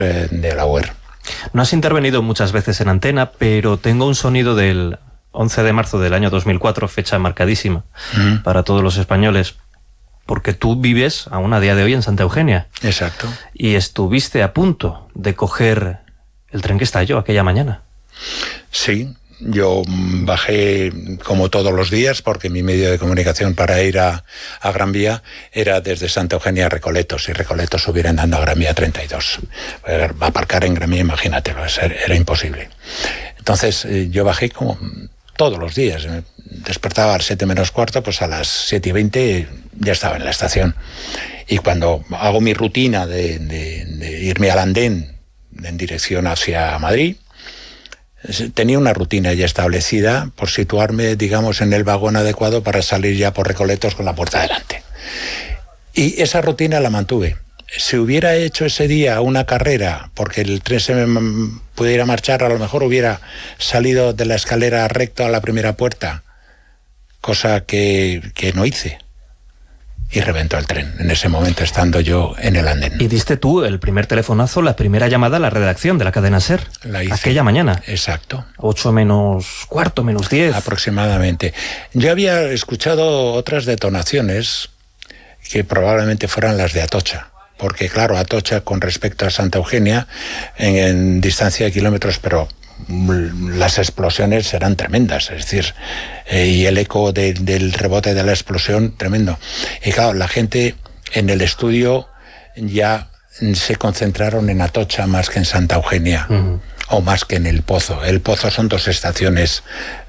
de la UER. No has intervenido muchas veces en antena, pero tengo un sonido del 11 de marzo del año 2004, fecha marcadísima para todos los españoles, porque tú vives aún a día de hoy en Santa Eugenia. Exacto. Y estuviste a punto de coger el tren que estalló aquella mañana. Sí, yo bajé como todos los días, porque mi medio de comunicación para ir a Gran era desde Santa Eugenia a Recoletos, y Recoletos subir andando a Gran Vía 32. Aparcar en Gran Vía, imagínate, era imposible. Entonces yo bajé como todos los días. Me despertaba a las 7 menos cuarto, pues a las 7:20 ya estaba en la estación. Y cuando hago mi rutina de irme al andén en dirección hacia Madrid, tenía una rutina ya establecida por situarme, digamos, en el vagón adecuado para salir ya por Recoletos con la puerta delante. Y esa rutina la mantuve. Si hubiera hecho ese día una carrera, porque el tren se me pudiera marchar, a lo mejor hubiera salido de la escalera recto a la primera puerta, cosa que no hice. Y reventó el tren, en ese momento estando yo en el andén. Y diste tú el primer telefonazo, la primera llamada a la redacción de la cadena SER. La hice. Aquella mañana. Exacto. 8 menos cuarto, menos 10. Aproximadamente. Yo había escuchado otras detonaciones que probablemente fueran las de Atocha. Porque claro, Atocha con respecto a Santa Eugenia, en distancia de kilómetros, pero las explosiones eran tremendas, es decir, y el eco del rebote de la explosión tremendo. Y claro, la gente en el estudio ya se concentraron en Atocha más que en Santa Eugenia, o más que en El Pozo. El Pozo son 2 estaciones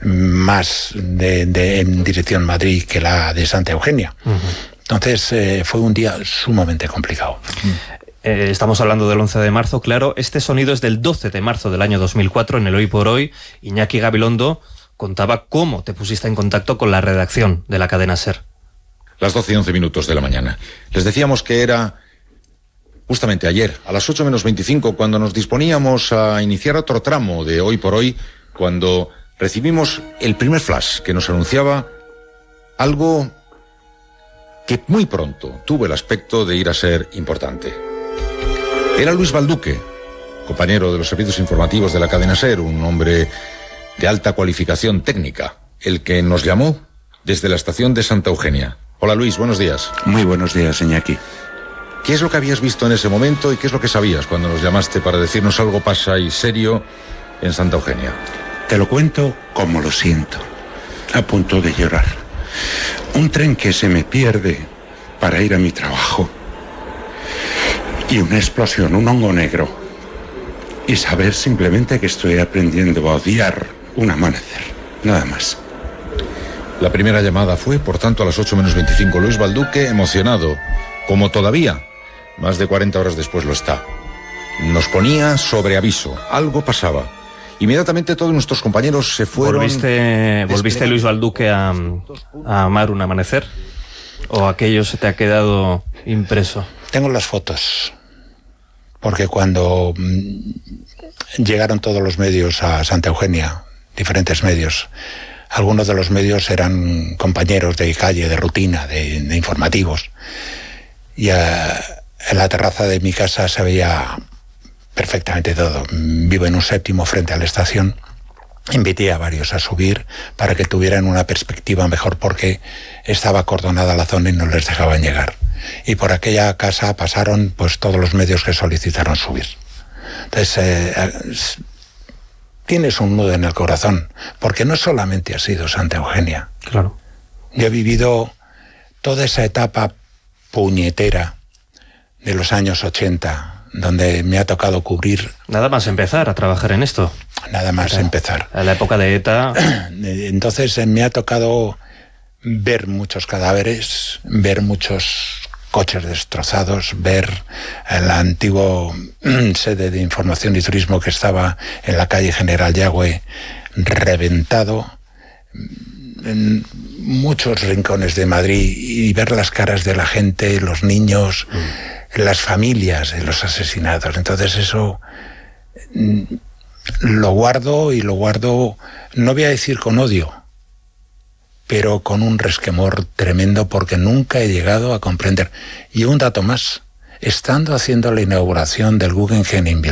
más en dirección Madrid que la de Santa Eugenia. Entonces fue un día sumamente complicado. Estamos hablando del 11 de marzo, claro. Este sonido es del 12 de marzo del año 2004, en el Hoy por Hoy. Iñaki Gabilondo contaba cómo te pusiste en contacto con la redacción de la cadena SER. Las 12:11 de la mañana. Les decíamos que era justamente ayer, a las 8 menos 25, cuando nos disponíamos a iniciar otro tramo de Hoy por Hoy, cuando recibimos el primer flash que nos anunciaba algo que muy pronto tuvo el aspecto de ir a ser importante. Era Luis Balduque, compañero de los servicios informativos de la cadena SER, un hombre de alta cualificación técnica, el que nos llamó desde la estación de Santa Eugenia. Hola Luis, buenos días. Muy buenos días, Iñaki. ¿Qué es lo que habías visto en ese momento y qué es lo que sabías cuando nos llamaste para decirnos algo pasa y serio en Santa Eugenia? Te lo cuento como lo siento, a punto de llorar. Un tren que se me pierde para ir a mi trabajo. Y una explosión, un hongo negro. Y saber simplemente que estoy aprendiendo a odiar un amanecer. Nada más. La primera llamada fue, por tanto, a las 8 menos 25. Luis Balduque, emocionado, como todavía, más de 40 horas después lo está. Nos ponía sobre aviso. Algo pasaba. Inmediatamente todos nuestros compañeros se fueron... ¿Volviste Luis Balduque a amar un amanecer? ¿O aquello se te ha quedado impreso? Tengo las fotos, porque cuando llegaron todos los medios a Santa Eugenia, diferentes medios, algunos de los medios eran compañeros de calle, de rutina, de informativos, y en la terraza de mi casa se veía perfectamente todo. Vivo en un 7º frente a la estación. Invité a varios a subir para que tuvieran una perspectiva mejor, porque estaba acordonada la zona y no les dejaban llegar. Y por aquella casa pasaron pues todos los medios que solicitaron subir. Entonces tienes un nudo en el corazón, porque no solamente ha sido Santa Eugenia. Claro. Yo he vivido toda esa etapa puñetera de los años 80, donde me ha tocado cubrir... Nada más empezar a trabajar en esto. Nada más empezar. A la época de ETA... Entonces me ha tocado ver muchos cadáveres, ver muchos coches destrozados, ver el antiguo sede de información y turismo que estaba en la calle General Yagüe reventado, en muchos rincones de Madrid, y ver las caras de la gente, los niños, las familias de los asesinados. Entonces eso lo guardo, y lo guardo, no voy a decir con odio, pero con un resquemor tremendo, porque nunca he llegado a comprender. Y un dato más, estando haciendo la inauguración del Guggenheim en Bilbao,